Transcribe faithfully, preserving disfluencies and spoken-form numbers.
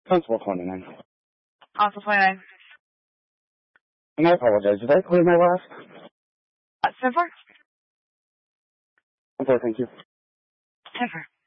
Constable twenty-nine. Constable twenty-nine. And I apologize. Did I clear my last? Uh, so far? Okay, thank you. Never.